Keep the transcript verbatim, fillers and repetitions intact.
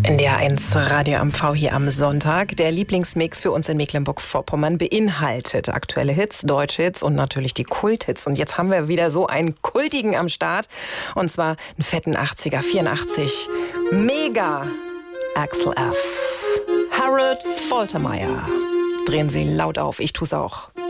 N D R eins Radio am V hier am Sonntag. Der Lieblingsmix für uns in Mecklenburg-Vorpommern beinhaltet aktuelle Hits, deutsche Hits und natürlich die Kulthits. Und jetzt haben wir wieder so einen kultigen am Start. Und zwar einen fetten achtziger, vierundachtzig. Mega Axel F. Harold Faltermeyer. Drehen Sie laut auf, ich tu's auch.